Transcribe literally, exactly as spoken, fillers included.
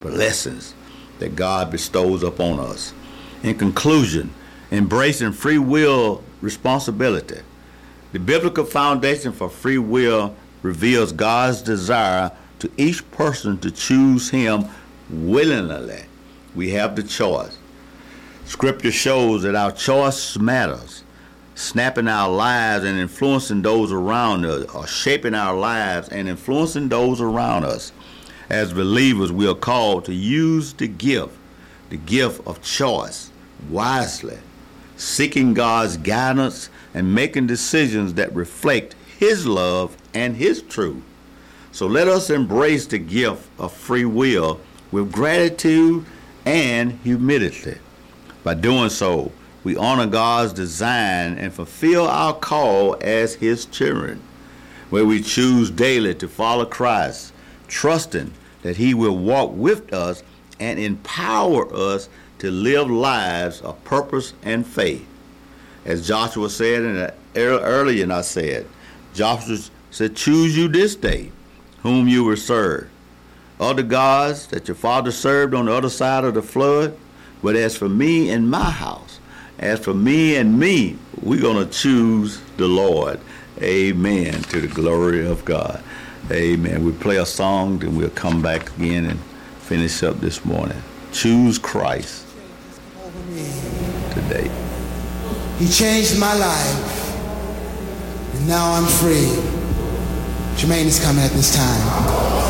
blessings that God bestows upon us. In conclusion, embracing free will responsibility. The biblical foundation for free will reveals God's desire to each person to choose him willingly. We have the choice. Scripture shows that our choice matters, snapping our lives and influencing those around us, or shaping our lives and influencing those around us. As believers, we are called to use the gift, the gift of choice, wisely, seeking God's guidance and making decisions that reflect his love and his truth. So let us embrace the gift of free will with gratitude and humility. By doing so, we honor God's design and fulfill our call as his children, where we choose daily to follow Christ, trusting that he will walk with us and empower us to live lives of purpose and faith. As Joshua said, and earlier and I said, Joshua said, choose you this day whom you will serve. Other gods that your father served on the other side of the flood, but as for me and my house, as for me and me, we're going to choose the Lord. Amen. To the glory of God. Amen. We play a song, then we'll come back again and finish up this morning. Choose Christ today. He changed my life, and now I'm free. Jermaine is coming at this time.